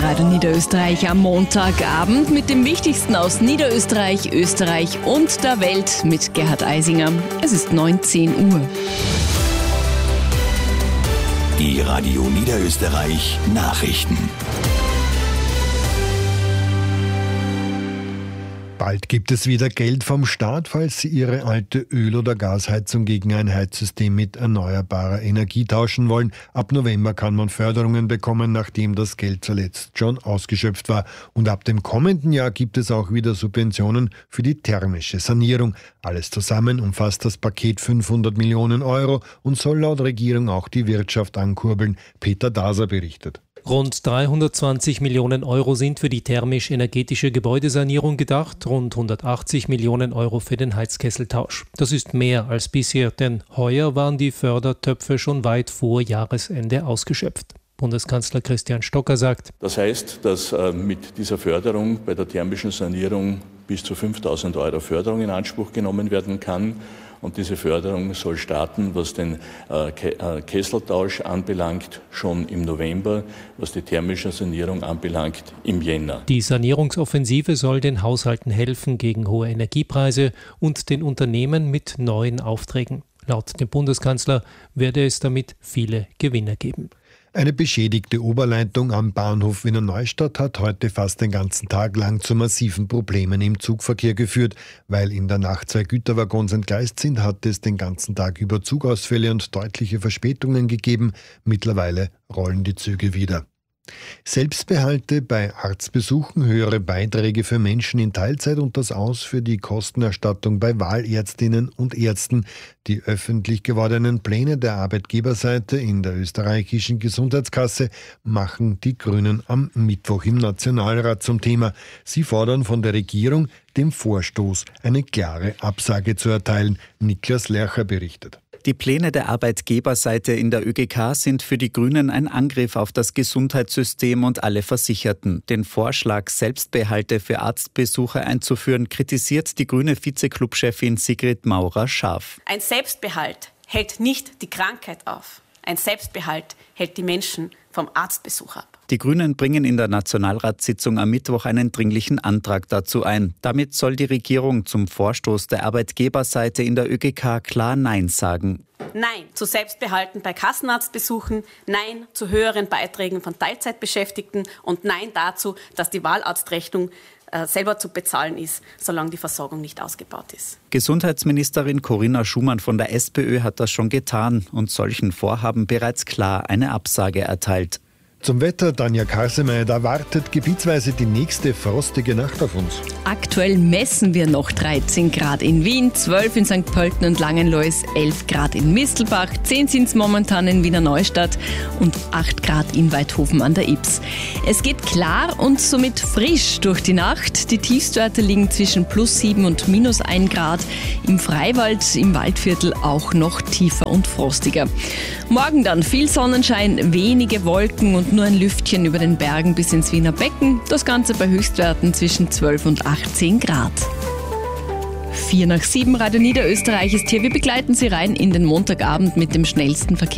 Radio Niederösterreich am Montagabend mit dem Wichtigsten aus Niederösterreich, Österreich und der Welt mit Gerhard Eisinger. Es ist 19 Uhr. Die Radio Niederösterreich Nachrichten. Bald gibt es wieder Geld vom Staat, falls Sie Ihre alte Öl- oder Gasheizung gegen ein Heizsystem mit erneuerbarer Energie tauschen wollen. Ab November kann man Förderungen bekommen, nachdem das Geld zuletzt schon ausgeschöpft war. Und ab dem kommenden Jahr gibt es auch wieder Subventionen für die thermische Sanierung. Alles zusammen umfasst das Paket 500 Millionen Euro und soll laut Regierung auch die Wirtschaft ankurbeln. Peter Daser berichtet. Rund 320 Millionen Euro sind für die thermisch-energetische Gebäudesanierung gedacht, rund 180 Millionen Euro für den Heizkesseltausch. Das ist mehr als bisher, denn heuer waren die Fördertöpfe schon weit vor Jahresende ausgeschöpft. Bundeskanzler Christian Stocker sagt: Das heißt, dass mit dieser Förderung bei der thermischen Sanierung bis zu 5.000 Euro Förderung in Anspruch genommen werden kann. Und diese Förderung soll starten, was den Kesseltausch anbelangt, schon im November, was die thermische Sanierung anbelangt, im Jänner. Die Sanierungsoffensive soll den Haushalten helfen gegen hohe Energiepreise und den Unternehmen mit neuen Aufträgen. Laut dem Bundeskanzler werde es damit viele Gewinner geben. Eine beschädigte Oberleitung am Bahnhof Wiener Neustadt hat heute fast den ganzen Tag lang zu massiven Problemen im Zugverkehr geführt. Weil in der Nacht 2 Güterwaggons entgleist sind, hat es den ganzen Tag über Zugausfälle und deutliche Verspätungen gegeben. Mittlerweile rollen die Züge wieder. Selbstbehalte bei Arztbesuchen, höhere Beiträge für Menschen in Teilzeit und das Aus für die Kostenerstattung bei Wahlärztinnen und Ärzten. Die öffentlich gewordenen Pläne der Arbeitgeberseite in der österreichischen Gesundheitskasse machen die Grünen am Mittwoch im Nationalrat zum Thema. Sie fordern von der Regierung, dem Vorstoß eine klare Absage zu erteilen. Niklas Lercher berichtet. Die Pläne der Arbeitgeberseite in der ÖGK sind für die Grünen ein Angriff auf das Gesundheitssystem und alle Versicherten. Den Vorschlag, Selbstbehalte für Arztbesuche einzuführen, kritisiert die grüne Vize-Club-Chefin Sigrid Maurer scharf. Ein Selbstbehalt hält nicht die Krankheit auf. Ein Selbstbehalt hält die Menschen vom Arztbesuch ab. Die Grünen bringen in der Nationalratssitzung am Mittwoch einen dringlichen Antrag dazu ein. Damit soll die Regierung zum Vorstoß der Arbeitgeberseite in der ÖGK klar Nein sagen. Nein zu Selbstbehalten bei Kassenarztbesuchen, Nein zu höheren Beiträgen von Teilzeitbeschäftigten und Nein dazu, dass die Wahlarztrechnung selber zu bezahlen ist, solange die Versorgung nicht ausgebaut ist. Gesundheitsministerin Corinna Schumann von der SPÖ hat das schon getan und solchen Vorhaben bereits klar eine Absage erteilt. Zum Wetter, Tanja Karsemeyer, da wartet gebietsweise die nächste frostige Nacht auf uns. Aktuell messen wir noch 13 Grad in Wien, 12 in St. Pölten und Langenlois, 11 Grad in Mistelbach, 10 sind es momentan in Wiener Neustadt und 8 Grad in Weidhofen an der Ips. Es geht klar und somit frisch durch die Nacht. Die Tiefstwerte liegen zwischen +7 und -1 Grad. Im Freiwald, im Waldviertel auch noch tiefer und frostiger. Morgen dann viel Sonnenschein, wenige Wolken und nur ein Lüftchen über den Bergen bis ins Wiener Becken. Das Ganze bei Höchstwerten zwischen 12 und 18 Grad. 4 nach 7 Radio Niederösterreich ist hier. Wir begleiten Sie rein in den Montagabend mit dem schnellsten Verkehr.